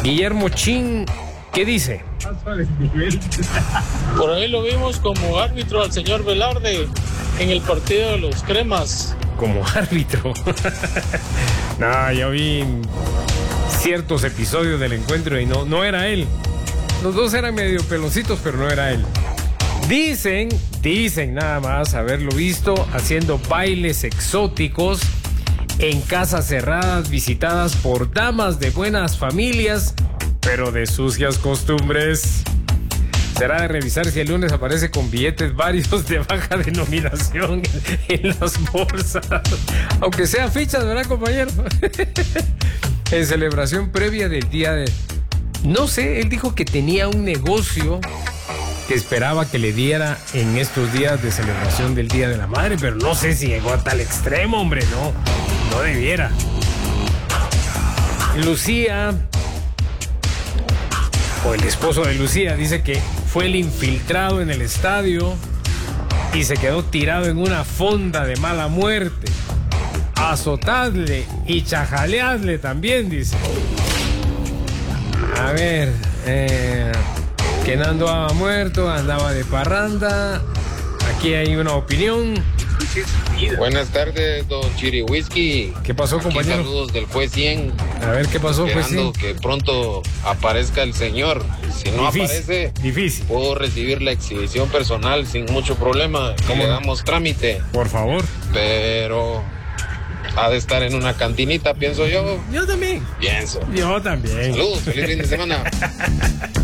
Guillermo Chin, ¿qué dice? Por ahí lo vimos como árbitro al señor Velarde en el partido de los Cremas. Como árbitro. No, yo vi ciertos episodios del encuentro y no era él. Los dos eran medio peloncitos, pero no era él. Dicen nada más haberlo visto haciendo bailes exóticos en casas cerradas visitadas por damas de buenas familias, pero de sucias costumbres. Será de revisar si el lunes aparece con billetes varios de baja denominación en las bolsas. Aunque sean fichas, ¿verdad, compañero? En celebración previa del día de... No sé, él dijo que tenía un negocio que esperaba que le diera en estos días de celebración del Día de la Madre, pero no sé si llegó a tal extremo, hombre, no debiera. Lucía, o el esposo de Lucía, dice que fue el infiltrado en el estadio y se quedó tirado en una fonda de mala muerte. Azotadle y chajaleadle también, dice. A ver, que no andaba muerto, andaba de parranda. Aquí hay una opinión. Buenas tardes, don Chiriwhisky. ¿Qué pasó, compañero? Aquí saludos del juez 100. A ver, ¿qué pasó, juez 100? Esperando que pronto aparezca el señor. Si no aparece, difícil. Puedo recibir la exhibición personal sin mucho problema. Y le damos trámite. Por favor. Pero ha de estar en una cantinita, pienso yo. Yo también. Pienso. Yo también. Saludos, feliz fin de semana.